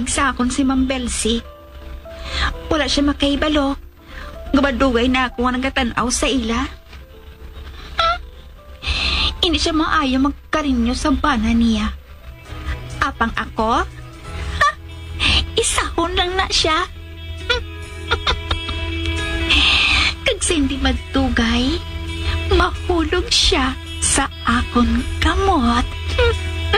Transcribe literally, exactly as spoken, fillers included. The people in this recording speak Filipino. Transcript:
sa akon si Ma'am Belsi. Wala siya makaibalo. Gabadugay na ako ang nagatanaw sa ila. Hmm? Hindi siya maayo magkarinyo sa bana niya. Apang ako? Ha? Isahon lang na siya. Kag sindi magtugay, mahulog siya sa akon kamot.